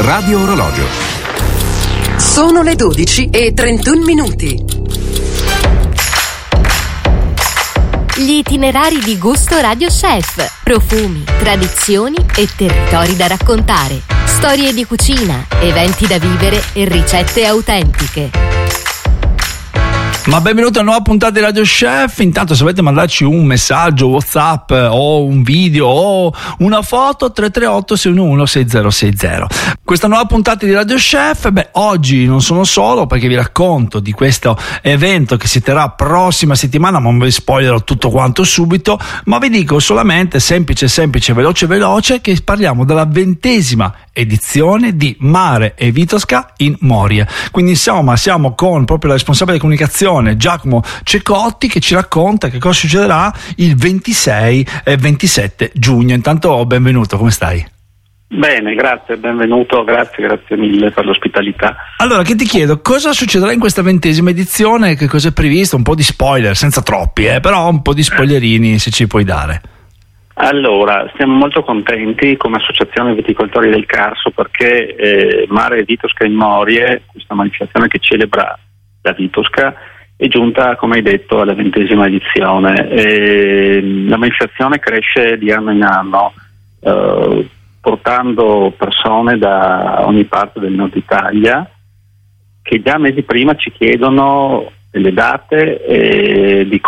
Radio Orologio. Sono le 12:31. Gli itinerari di gusto Radio Chef. Profumi, tradizioni e territori da raccontare. Storie di cucina, eventi da vivere e ricette autentiche. Ma benvenuti a una nuova puntata di Radio Chef. Intanto, se volete mandarci un messaggio WhatsApp o un video o una foto, 338 611 6060. Questa nuova puntata di Radio Chef, oggi non sono solo, perché vi racconto di questo evento che si terrà prossima settimana, ma non vi spoilerò tutto quanto subito, ma vi dico solamente semplice, veloce, che parliamo della 20ª edizione di Mare e Vitosca in Morie. Quindi insomma siamo con proprio la responsabile di comunicazione Giacomo Cecotti, che ci racconta che cosa succederà il 26 e 27 giugno. Intanto benvenuto, come stai? Bene, grazie, benvenuto, grazie mille per l'ospitalità. Allora, che ti chiedo, cosa succederà in questa 20ª edizione, che cosa è previsto? Un po' di spoiler, senza troppi, però un po' di spoilerini se ci puoi dare. Allora, siamo molto contenti come Associazione Viticoltori del Carso, perché Mare e Vitosca in Morie, questa manifestazione che celebra la Vitosca, è giunta, come hai detto, alla 20ª edizione. La manifestazione cresce di anno in anno, portando persone da ogni parte del nord Italia, che già mesi prima ci chiedono delle date, di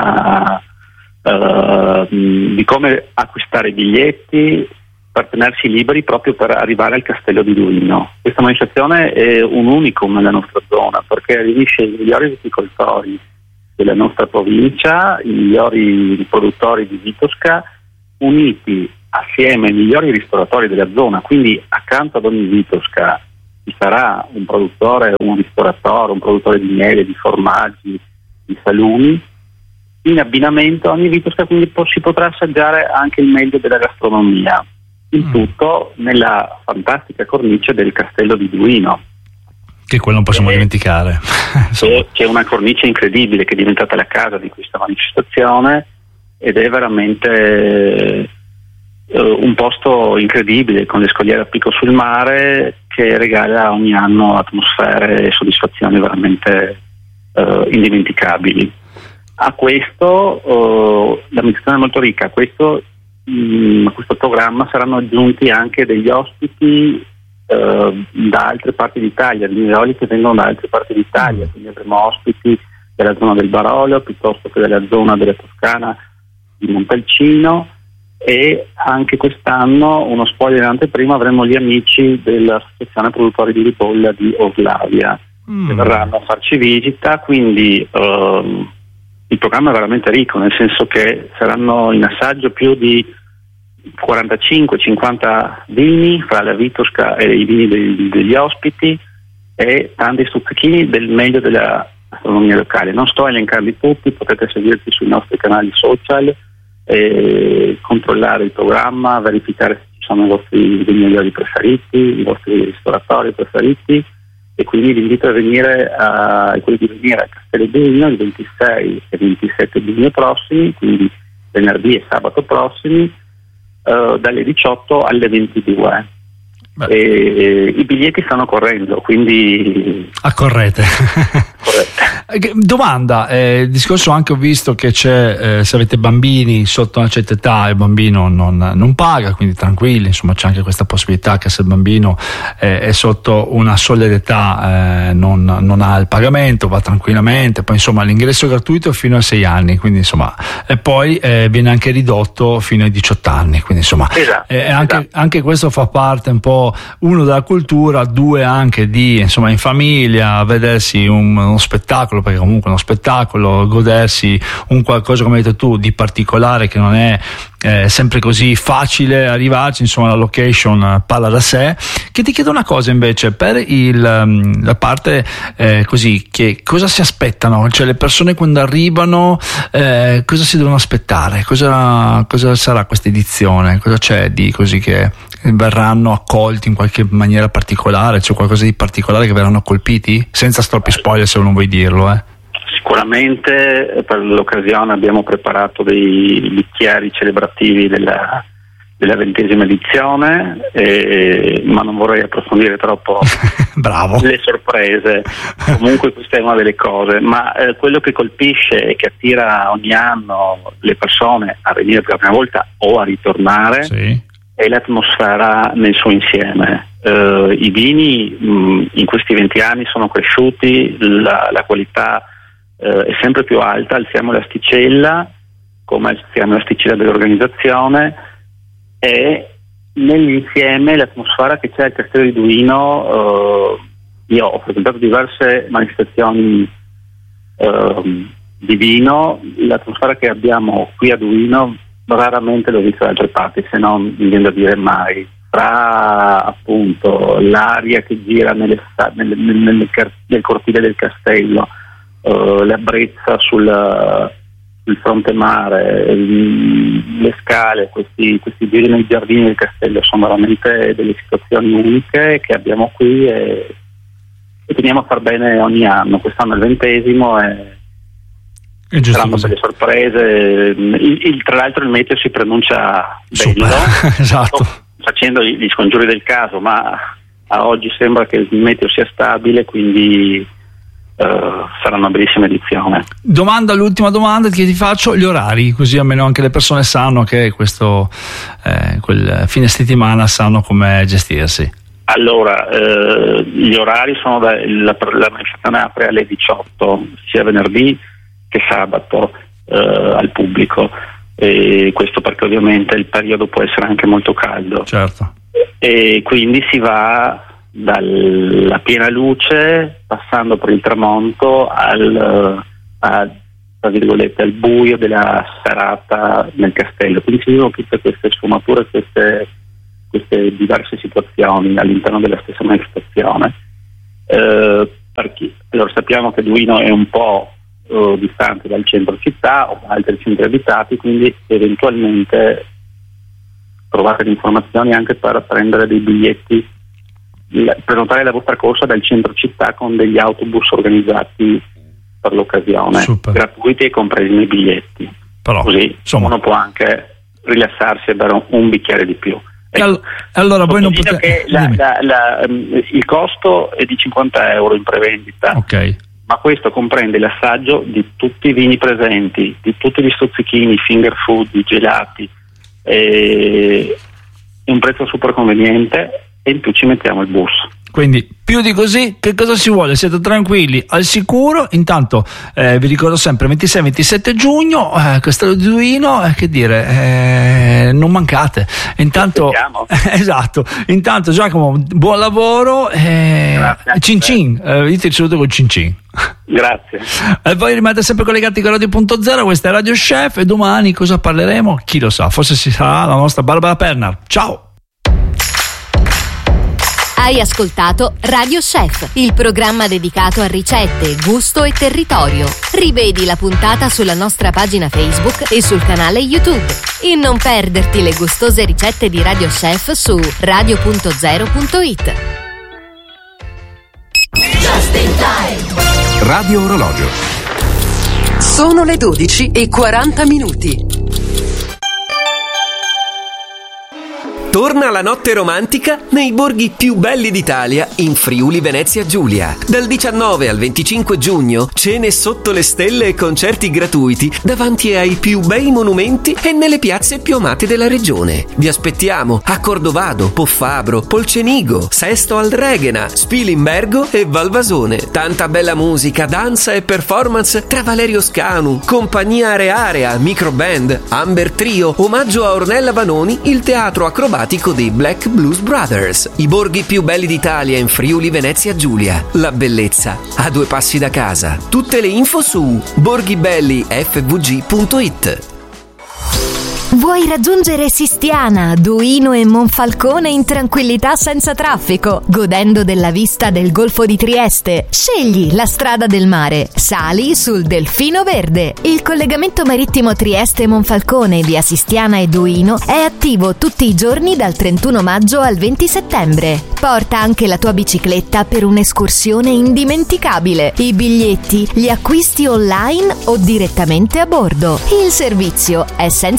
come acquistare i biglietti per tenersi liberi proprio per arrivare al Castello di Duino. Questa manifestazione è un unicum nella nostra zona, perché riunisce i migliori viticoltori della nostra provincia, i migliori produttori di Vitosca, uniti assieme ai migliori ristoratori della zona. Quindi accanto ad ogni Vitosca ci sarà un produttore, un ristoratore, un produttore di miele, di formaggi, di salumi. In abbinamento a ogni Vitosca quindi si potrà assaggiare anche il meglio della gastronomia. Il tutto nella fantastica cornice del Castello di Duino, che quello non possiamo dimenticare. Che è una cornice incredibile, che è diventata la casa di questa manifestazione, ed è veramente un posto incredibile, con le scogliere a picco sul mare, che regala ogni anno atmosfere e soddisfazioni veramente indimenticabili. A questo la manifestazione è molto ricca. A questo programma saranno aggiunti anche degli ospiti da altre parti d'Italia, di minerali che vengono da altre parti d'Italia, quindi avremo ospiti della zona del Barolo piuttosto che della zona della Toscana di Montalcino, e anche quest'anno, uno spoiler in anteprima, avremo gli amici dell'Associazione Produttori di Ripolla di Oslavia che verranno a farci visita. Quindi il programma è veramente ricco, nel senso che saranno in assaggio più di 45-50 vini fra la Vitosca e i vini degli ospiti, e tanti stuzzichini del meglio della gastronomia locale. Non sto a elencarli tutti, potete seguirci sui nostri canali social e controllare il programma, verificare se ci sono i vostri vignaioli preferiti, i vostri ristoratori preferiti. E quindi l'invito è quello di venire a Castello di Duino il 26 e 27 giugno prossimi, quindi venerdì e sabato prossimi, dalle 18 alle 22. E i biglietti stanno correndo, quindi accorrete. Domanda, il discorso anche ho visto che c'è, se avete bambini sotto una certa età, il bambino non paga, quindi tranquilli, insomma c'è anche questa possibilità che se il bambino è sotto una soglia d'età non ha il pagamento, va tranquillamente. Poi insomma l'ingresso è gratuito fino a 6 anni, quindi insomma, e poi viene anche ridotto fino ai 18 anni, quindi insomma anche questo fa parte un po', uno, della cultura, due anche di, insomma, in famiglia vedersi uno spettacolo, perché comunque uno spettacolo, godersi un qualcosa, come hai detto tu, di particolare, che non è sempre così facile arrivarci, insomma la location parla da sé. Che ti chiedo una cosa invece, per la parte così, che cosa si aspettano, cioè le persone quando arrivano cosa si devono aspettare, cosa sarà questa edizione, cosa c'è di così che verranno accolti in qualche maniera particolare, c'è qualcosa di particolare che verranno colpiti, senza troppi spoiler se non vuoi dirlo. Sicuramente per l'occasione abbiamo preparato dei bicchieri celebrativi della 20ª edizione, ma non vorrei approfondire troppo Bravo. le sorprese. Comunque questa è una delle cose, ma quello che colpisce e che attira ogni anno le persone a venire per la prima volta o a ritornare è l'atmosfera nel suo insieme. I vini in questi 20 anni sono cresciuti, la qualità è sempre più alta, alziamo l'asticella come alziamo l'asticella dell'organizzazione, e nell'insieme l'atmosfera che c'è al Castello di Duino. Io ho frequentato diverse manifestazioni di vino, l'atmosfera che abbiamo qui a Duino raramente l'ho vista da altre parti, se non mi viene da dire mai. Tra appunto l'aria che gira nel cortile del castello, la brezza sul fronte mare, le scale, questi giri nei giardini del castello sono veramente delle situazioni uniche che abbiamo qui e teniamo a far bene ogni anno. Quest'anno è il 20° e saranno delle sorprese. Tra l'altro il meteo si pronuncia bello. Esatto. Facendo gli scongiuri del caso, ma a oggi sembra che il meteo sia stabile, quindi sarà una bellissima edizione. L'ultima domanda che ti faccio: gli orari, così almeno anche le persone sanno che questo quel fine settimana sanno come gestirsi. Allora, gli orari sono la manifestazione apre alle 18 sia venerdì che sabato al pubblico, e questo perché ovviamente il periodo può essere anche molto caldo. Certo. E quindi si va dalla piena luce, passando per il tramonto al buio della serata nel castello. Quindi si vivono tutte queste sfumature, queste diverse situazioni all'interno della stessa manifestazione. Allora, sappiamo che Duino è un po' distante dal centro città o da altri centri abitati, quindi eventualmente trovate le informazioni anche per prendere dei biglietti, prenotare la vostra corsa dal centro città con degli autobus organizzati per l'occasione, gratuiti e compresi nei biglietti. Però, così uno può anche rilassarsi e bere un bicchiere di più. Allora voi non potete. Il costo è di 50 euro in prevendita. Ok. Ma questo comprende l'assaggio di tutti i vini presenti, di tutti gli stuzzichini, finger food, i gelati. È un prezzo super conveniente e in più ci mettiamo il bus. Quindi più di così che cosa si vuole? Siete tranquilli, al sicuro. Intanto vi ricordo sempre 26-27 giugno Castello di Duino, che dire, non mancate. Intanto esatto. Intanto Giacomo, buon lavoro, cin cin, io ti saluto col cin cin. Grazie. E voi rimanete sempre collegati con Radio.0, questa è Radio Chef, e domani cosa parleremo? Chi lo sa, forse si sarà la nostra Barbara Pernar. Ciao. Hai ascoltato Radio Chef, il programma dedicato a ricette, gusto e territorio. Rivedi la puntata sulla nostra pagina Facebook e sul canale YouTube. E non perderti le gustose ricette di Radio Chef su radio.0.it. Just in time. Radio Orologio. Sono le 12:40. Torna la notte romantica nei borghi più belli d'Italia in Friuli Venezia Giulia. Dal 19 al 25 giugno, cene sotto le stelle e concerti gratuiti davanti ai più bei monumenti e nelle piazze più amate della regione. Vi aspettiamo a Cordovado, Poffabro, Polcenigo, Sesto al Reghena, Spilimbergo e Valvasone. Tanta bella musica, danza e performance tra Valerio Scanu, Compagnia Area, Microband, Amber Trio, omaggio a Ornella Vanoni, il teatro acrobatico dei Black Blues Brothers. I borghi più belli d'Italia in Friuli Venezia Giulia. La bellezza a 2 passi da casa. Tutte le info su borghibellifvg.it. Vuoi raggiungere Sistiana, Duino e Monfalcone in tranquillità senza traffico, godendo della vista del Golfo di Trieste? Scegli la strada del mare. Sali sul Delfino Verde. Il collegamento marittimo Trieste-Monfalcone via Sistiana e Duino è attivo tutti i giorni dal 31 maggio al 20 settembre. Porta anche la tua bicicletta per un'escursione indimenticabile. I biglietti li acquisti online o direttamente a bordo. Il servizio è senza prenotazione.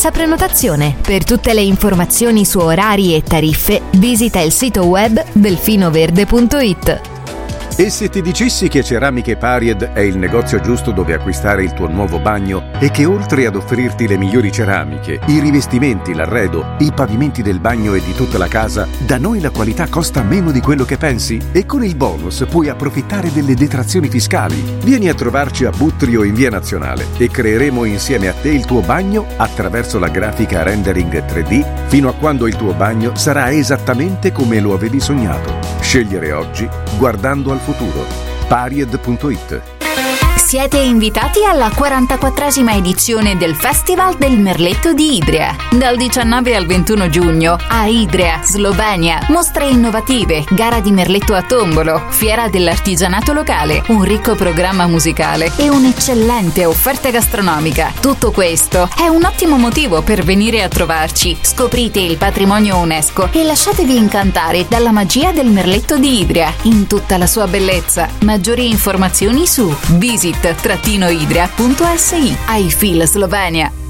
prenotazione. Per tutte le informazioni su orari e tariffe, visita il sito web delfinoverde.it. E se ti dicessi che Ceramiche Paried è il negozio giusto dove acquistare il tuo nuovo bagno e che oltre ad offrirti le migliori ceramiche, i rivestimenti, l'arredo, i pavimenti del bagno e di tutta la casa, da noi la qualità costa meno di quello che pensi? E con il bonus puoi approfittare delle detrazioni fiscali. Vieni a trovarci a Buttrio in Via Nazionale e creeremo insieme a te il tuo bagno attraverso la grafica rendering 3D fino a quando il tuo bagno sarà esattamente come lo avevi sognato. Scegliere oggi guardando al futuro. Paried.it. Siete invitati alla 44esima edizione del Festival del Merletto di Idria. Dal 19 al 21 giugno a Idria, Slovenia. Mostre innovative, gara di merletto a tombolo, fiera dell'artigianato locale, un ricco programma musicale e un'eccellente offerta gastronomica. Tutto questo è un ottimo motivo per venire a trovarci. Scoprite il patrimonio UNESCO e lasciatevi incantare dalla magia del merletto di Idria in tutta la sua bellezza. Maggiori informazioni su visit-idria.si. I feel Slovenia.